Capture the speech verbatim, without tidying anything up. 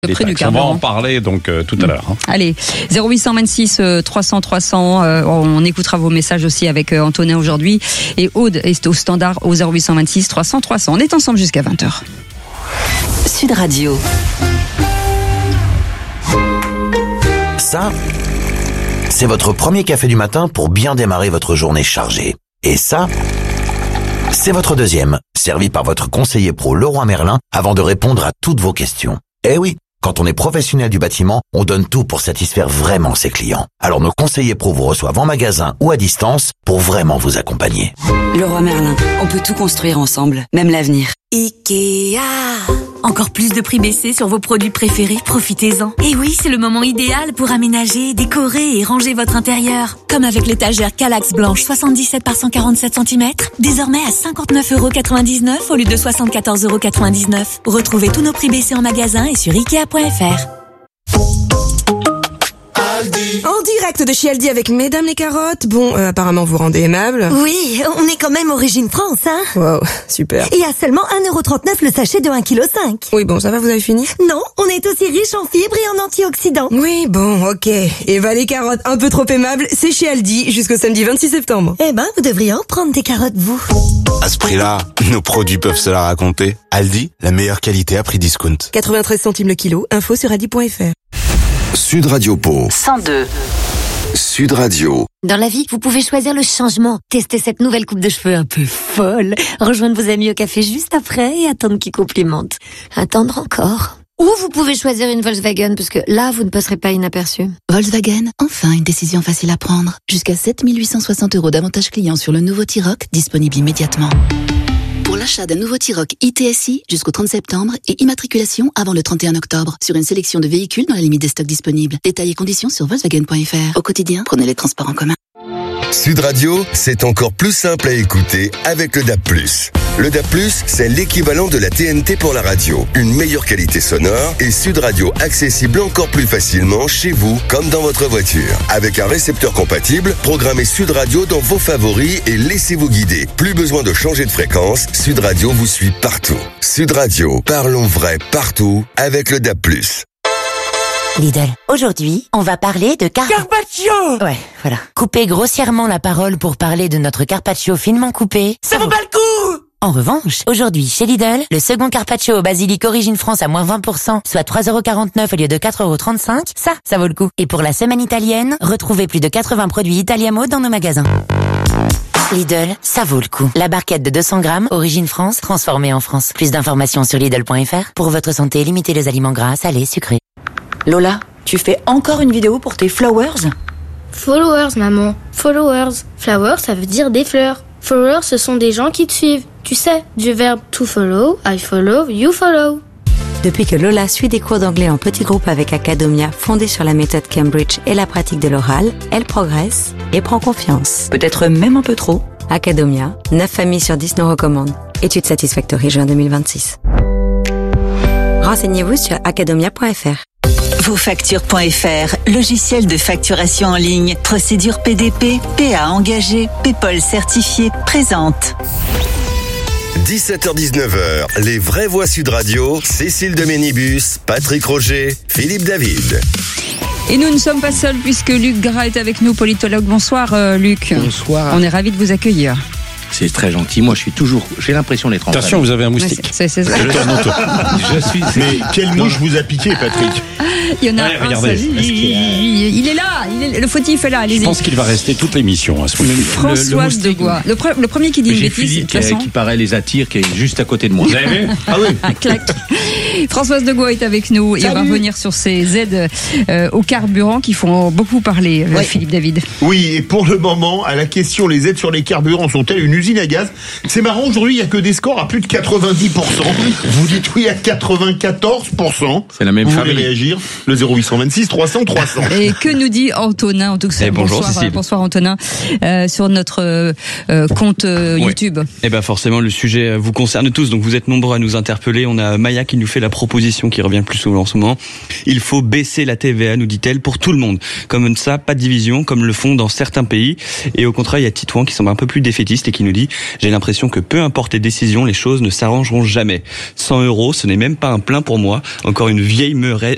Le prix du carburant. On va en parler donc euh, tout à l'heure. Hein. Allez, zéro huit cent vingt-six trois cents trois cents, euh, on écoutera vos messages aussi avec euh, Antonin aujourd'hui. Et Aude est au standard au zéro huit cent vingt-six trois cents trois cents. On est ensemble jusqu'à vingt heures. Sud Radio. Ça, c'est votre premier café du matin pour bien démarrer votre journée chargée. Et ça, c'est votre deuxième, servi par votre conseiller pro Leroy Merlin avant de répondre à toutes vos questions. Eh oui, quand on est professionnel du bâtiment, on donne tout pour satisfaire vraiment ses clients. Alors nos conseillers pro vous reçoivent en magasin ou à distance pour vraiment vous accompagner. Leroy Merlin, on peut tout construire ensemble, même l'avenir. Ikea. Encore plus de prix baissés sur vos produits préférés, profitez-en. Et oui, c'est le moment idéal pour aménager, décorer et ranger votre intérieur. Comme avec l'étagère Kallax blanche soixante-dix-sept par cent quarante-sept centimètres, désormais à cinquante-neuf euros quatre-vingt-dix-neuf au lieu de soixante-quatorze euros quatre-vingt-dix-neuf. Retrouvez tous nos prix baissés en magasin et sur ikea point f r. En direct de chez Aldi avec Mesdames les carottes. Bon, euh, apparemment vous rendez aimable. Oui, on est quand même origine France, hein. Wow, super. Et à seulement un euro trente-neuf le sachet de un virgule cinq kilos. Oui, bon, ça va, vous avez fini? Non, on est aussi riche en fibres et en antioxydants. Oui, bon, ok. Et bah les carottes un peu trop aimables, c'est chez Aldi jusqu'au samedi vingt-six septembre. Eh ben, vous devriez en prendre des carottes, vous. À ce prix-là, nos produits peuvent se la raconter. Aldi, la meilleure qualité à prix discount. quatre-vingt-treize centimes le kilo, info sur aldi point f r. Sud Radio Pau. cent deux. Sud Radio. Dans la vie, vous pouvez choisir le changement. Tester cette nouvelle coupe de cheveux un peu folle. Rejoindre vos amis au café juste après et attendre qu'ils complimentent. Attendre encore. Ou vous pouvez choisir une Volkswagen, parce que là, vous ne passerez pas inaperçu. Volkswagen, enfin une décision facile à prendre. Jusqu'à sept mille huit cent soixante euros d'avantages clients sur le nouveau T-Roc, disponible immédiatement. Pour l'achat d'un nouveau T-Roc I T S I jusqu'au trente septembre et immatriculation avant le trente et un octobre sur une sélection de véhicules dans la limite des stocks disponibles. Détails et conditions sur volkswagen point f r. Au quotidien, prenez les transports en commun. Sud Radio, c'est encore plus simple à écouter avec le D A B plus. Le D A B plus, c'est l'équivalent de la T N T pour la radio. Une meilleure qualité sonore et Sud Radio accessible encore plus facilement chez vous comme dans votre voiture. Avec un récepteur compatible, programmez Sud Radio dans vos favoris et laissez-vous guider. Plus besoin de changer de fréquence, Sud Radio vous suit partout. Sud Radio, parlons vrai partout avec le D A B plus. Lidl, aujourd'hui, on va parler de car... Carpaccio. Ouais, voilà. Couper grossièrement la parole pour parler de notre carpaccio finement coupé... Ça vaut pas le coup. En revanche, aujourd'hui, chez Lidl, le second carpaccio au basilic origine France à moins vingt pour cent, soit trois euros quarante-neuf au lieu de quatre euros trente-cinq, ça, ça vaut le coup. Et pour la semaine italienne, retrouvez plus de quatre-vingts produits Italiamo dans nos magasins. Lidl, ça vaut le coup. La barquette de deux cents grammes, origine France, transformée en France. Plus d'informations sur Lidl point f r. Pour votre santé, limitez les aliments gras, salés, sucrés. Lola, tu fais encore une vidéo pour tes flowers? Followers, maman. Followers. Flowers, ça veut dire des fleurs. Followers, ce sont des gens qui te suivent. Tu sais, du verbe to follow, I follow, you follow. Depuis que Lola suit des cours d'anglais en petit groupe avec Academia, fondée sur la méthode Cambridge et la pratique de l'oral, elle progresse et prend confiance. Peut-être même un peu trop. Academia, neuf familles sur dix nous recommandent. Étude Satisfactory juin deux mille vingt-six. Renseignez-vous sur academia point f r. Vos factures point f r, logiciel de facturation en ligne, procédure P D P, P A engagé, PayPal certifié, présente. dix-sept heures dix-neuf heures, les vraies voix Sud Radio, Cécile de Ménibus, Patrick Roger, Philippe David. Et nous ne sommes pas seuls puisque Luc Gras est avec nous, politologue. Bonsoir euh, Luc. Bonsoir. On est ravis de vous accueillir. C'est très gentil. Moi, je suis toujours. J'ai l'impression d'être en Attention, famille. vous avez un moustique. Ouais, c'est, c'est ça. Je suis. Mais quelle mouche vous a piqué, Patrick? Il y en a ouais, un. Regardez. Ça, il, il, il est là. Il est, le fautif est là. Allez-y. Je pense qu'il va rester toute l'émission à ce moment-là. Françoise de Gois. Le, pre- le premier qui dit une J'ai bêtise. Philippe qui, qui paraît les attire, qui est juste à côté de moi. Vous avez vu? Ah oui. Clac. Françoise de Gois est avec nous. Salut. Et on va revenir sur ces aides euh, au carburant qui font beaucoup parler, euh, ouais. Philippe David. Oui, et pour le moment, à la question, les aides sur les carburants sont-elles une usine à gaz? C'est marrant, aujourd'hui, il n'y a que des scores à plus de quatre-vingt-dix pour cent. Vous dites oui à quatre-vingt-quatorze pour cent. C'est la même Vous famille. voulez réagir? Le zéro huit cent vingt-six trois cents trois cents. Et que nous dit Antonin? En tout cas, eh, bonjour, bonsoir, bonsoir Antonin, euh, sur notre euh, compte euh, ouais. YouTube. Eh ben forcément, le sujet vous concerne tous, donc vous êtes nombreux à nous interpeller. On a Maya qui nous fait la proposition qui revient le plus souvent en ce moment. Il faut baisser la T V A, nous dit-elle, pour tout le monde. Comme ça, pas de division, comme le font dans certains pays. Et au contraire, il y a Titouan qui semble un peu plus défaitiste et qui nous dit « J'ai l'impression que peu importe les décisions, les choses ne s'arrangeront jamais. cent euros, ce n'est même pas un plein pour moi. Encore une vieille